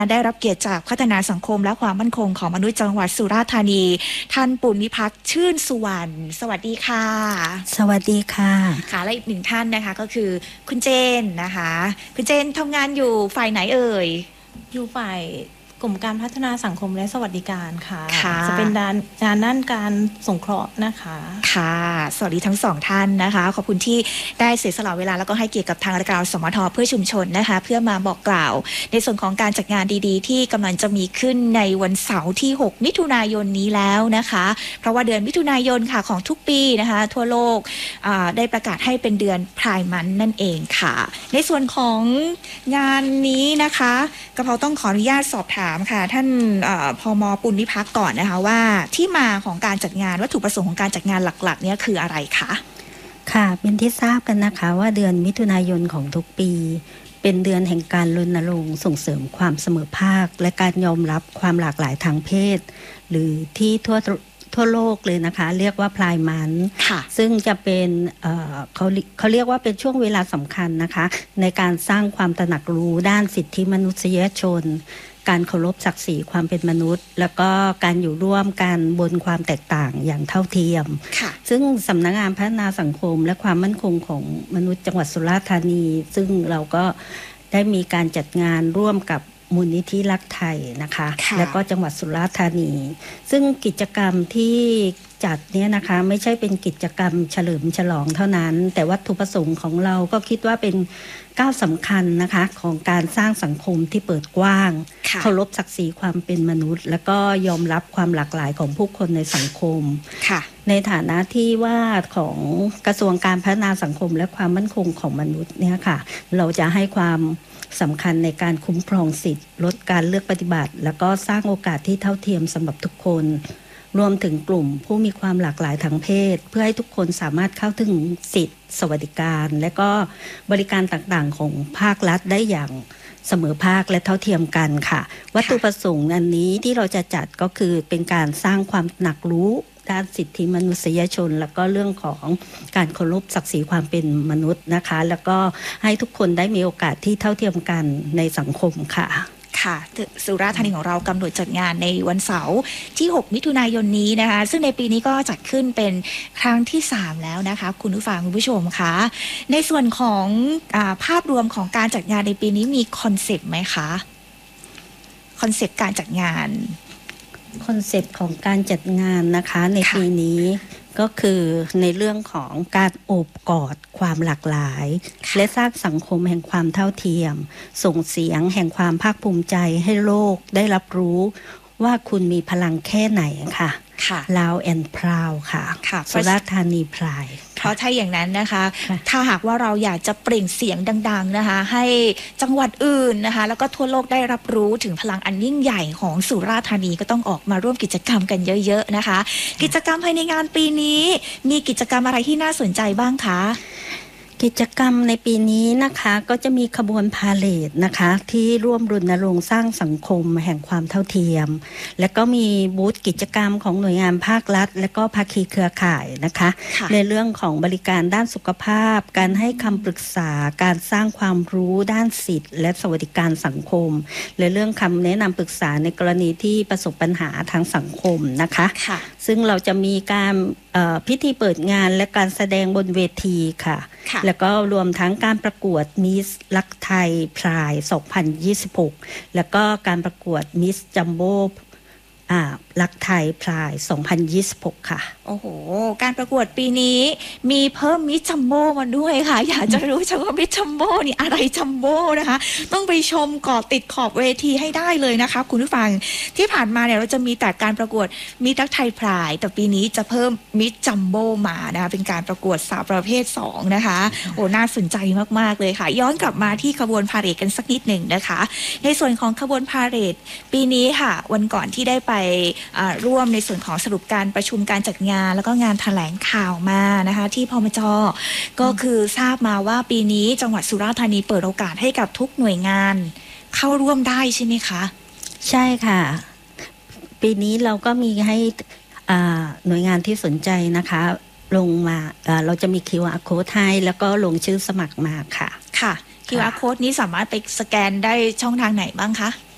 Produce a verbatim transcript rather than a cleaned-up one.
ได้รับเกียรติจากพัฒนาสังคมและความมั่นคงของมนุษย์จังหวัดสุราษฎร์ธานีท่านปุณณิพักษ์ชื่นสุวรรณสวัสดีค่ะสวัสดีค่ะค่ะและอีกหนึ่งท่านนะคะก็คือคุณเจนนะคะคุณเจนทำงานอยู่ฝ่ายไหนเอ่ยอยู่ฝ่ายกลุ่มการพัฒนาสังคมและสวัสดิการค่ะค่ะจะเป็นด้านงานด้านการสงเคราะห์นะคะค่ะสวัสดีทั้งสองท่านนะคะขอบคุณที่ได้เสียสละเวลาแล้วก็ให้เกียรติกับทางรายการสมทเพื่อชุมชนนะคะเพื่อมาบอกกล่าวในส่วนของการจัดงานดีๆที่กำลังจะมีขึ้นในวันเสาร์ที่หกมิถุนายนนี้แล้วนะคะเพราะว่าเดือนมิถุนายนค่ะของทุกปีนะคะทั่วโลกได้ประกาศให้เป็นเดือนพรายมันนั่นเองค่ะในส่วนของงานนี้นะคะกระเพราต้องขออนุญาตสอบถามค่ะท่านพม.ปุณณิพักษ์ก่อนนะคะว่าที่มาของการจัดงานวัตถุประสงค์ของการจัดงานหลักๆเนี่ยคืออะไรคะค่ะเป็นที่ทราบกันนะคะว่าเดือนมิถุนายนของทุกปีเป็นเดือนแห่งการรณรงค์ส่งเสริมความเสมอภาคและการยอมรับความหลากหลายทางเพศหรือที่ทั่วทั่วโลกเลยนะคะเรียกว่าพลายมันซึ่งจะเป็นเอ่อเขาเขาเรียกว่าเป็นช่วงเวลาสำคัญนะคะในการสร้างความตระหนักรู้ด้านสิทธิมนุษยชนการเคารพศักดิ์ศรีความเป็นมนุษย์แล้วก็การอยู่ร่วมกันบนความแตกต่างอย่างเท่าเทียมซึ่งสำนักงานพัฒนาสังคมและความมั่นคงของมนุษย์จังหวัดสุราษฎร์ธานีซึ่งเราก็ได้มีการจัดงานร่วมกับมูลนิธิรักไทยนะคะแล้วก็จังหวัดสุราษฎร์ธานีซึ่งกิจกรรมที่จัดเนี่ยนะคะไม่ใช่เป็นกิจกรรมเฉลิมฉลองเท่านั้นแต่วัตถุประสงค์ของเราก็คิดว่าเป็นก้าวสำคัญนะคะของการสร้างสังคมที่เปิดกว้างเคารพศักดิ์ศรีความเป็นมนุษย์แล้วก็ยอมรับความหลากหลายของผู้คนในสังคมในฐานะที่ว่าของกระทรวงการพัฒนาสังคมและความมั่นคงของมนุษย์เนี่ยค่ะเราจะให้ความสำคัญในการคุ้มครองสิทธิ์ลดการเลือกปฏิบัติแล้วก็สร้างโอกาสที่เท่าเทียมสำหรับทุกคนรวมถึงกลุ่มผู้มีความหลากหลายทางเพศเพื่อให้ทุกคนสามารถเข้าถึงสิทธิสวัสดิการและก็บริการต่างๆของภาครัฐได้อย่างเสมอภาคและเท่าเทียมกันค่ะวัตถุประสงค์อันนี้ที่เราจะจัดก็คือเป็นการสร้างความหนักรู้ด้านสิทธิมนุษยชนแล้วก็เรื่องของการเคารพศักดิ์ศรีความเป็นมนุษย์นะคะแล้วก็ให้ทุกคนได้มีโอกาสที่เท่าเทียมกันในสังคมค่ะค่ะสุราษฎร์ธานีของเรากำหนดจัดงานในวันเสาร์ที่หกมิถุนายนนี้นะคะซึ่งในปีนี้ก็จัดขึ้นเป็นครั้งที่สามแล้วนะคะคุณผู้ฟังคุณผู้ชมคะในส่วนของอ่าภาพรวมของการจัดงานในปีนี้มีคอนเซปต์ไหมคะคอนเซปต์การจัดงานคอนเซปต์ของการจัดงานนะคะในปีนี้ก็คือในเรื่องของการโอบกอดความหลากหลายและสร้างสังคมแห่งความเท่าเทียมส่งเสียงแห่งความภาคภูมิใจให้โลกได้รับรู้ว่าคุณมีพลังแค่ไหนค่ะลาวแอนด์พราวค่ะสุราษฎร์ธานีพรายเพราะถ้าอย่างนั้นนะคะถ้าหากว่าเราอยากจะเปล่งเสียงดังๆนะคะให้จังหวัดอื่นนะคะแล้วก็ทั่วโลกได้รับรู้ถึงพลังอันยิ่งใหญ่ของสุราษฎร์ธานีก็ต้องออกมาร่วมกิจกรรมกันเยอะๆนะคะกิจกรรมภายในงานปีนี้มีกิจกรรมอะไรที่น่าสนใจบ้างคะกิจกรรมในปีนี้นะคะก็จะมีขบวนพาเหรดนะคะที่ร่วมรณรงค์สร้างสังคมแห่งความเท่าเทียมและก็มีบูธกิจกรรมของหน่วยงานภาครัฐและก็ภาคีเครือข่ายนะคะในเรื่องของบริการด้านสุขภาพการให้คำปรึกษาการสร้างความรู้ด้านสิทธิและสวัสดิการสังคมและเรื่องคำแนะนำปรึกษาในกรณีที่ประสบปัญหาทางสังคมนะคะซึ่งเราจะมีการพิธีเปิดงานและการแสดงบนเวทีค่ะแล้วก็รวมทั้งการประกวดมิสลักไทยพรายสองพันยี่สิบหกแล้วก็การประกวดมิสจัมโบ้ลักไทยพรายสองพันยี่สิบหกค่ะโอ้โหการประกวดปีนี้มีเพิ่มมิสจัมโบ้มาด้วยค่ะอยากจะรู้จังว่ามิสจัมโบ้นี่อะไรจัมโบ้นะคะต้องไปชมเกาะติดขอบเวทีให้ได้เลยนะคะคุณผู้ฟังที่ผ่านมาเนี่ยเราจะมีแต่การประกวดมิสลักไทยพรายแต่ปีนี้จะเพิ่มมิสจัมโบ้มานะคะเป็นการประกวดสาวประเภทสองนะคะโอ้น่าสนใจมากๆเลยค่ะย้อนกลับมาที่ขบวนพาเหรดกันสักนิดหนึ่งนะคะในส่วนของขบวนพาเหรดปีนี้ค่ะวันก่อนที่ได้ไปร่วมในส่วนของสรุปการประชุมการจัดงานแล้วก็งานแถลงข่าวมานะคะที่พมจ.ก็คือทราบมาว่าปีนี้จังหวัดสุราษฎร์ธานีเปิดโอกาสให้กับทุกหน่วยงานเข้าร่วมได้ใช่ไหมคะใช่ค่ะปีนี้เราก็มีให้หน่วยงานที่สนใจนะคะลงมาเราจะมี คิว อาร์ Code ให้แล้วก็ลงชื่อสมัครมาค่ะค่ะ คิว อาร์ Code นี้สามารถไปสแกนได้ช่องทางไหนบ้างคะ